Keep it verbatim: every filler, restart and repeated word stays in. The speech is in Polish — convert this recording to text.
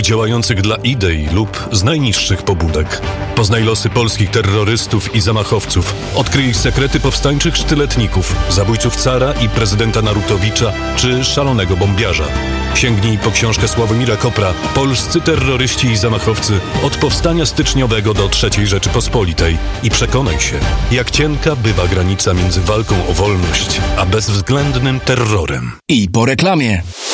działających dla idei lub z najniższych pobudek. Poznaj losy polskich terrorystów i zamachowców. Odkryj sekrety powstańczych sztyletników, zabójców cara i prezydenta Narutowicza czy szalonego bombiarza. Sięgnij po książkę Sławomira Kopra „Polscy terroryści i zamachowcy od powstania styczniowego do trzeciej Rzeczypospolitej” i przekonaj się, jak cienka bywa granica między walką o wolność a bezwzględnym terrorem. I po reklamie.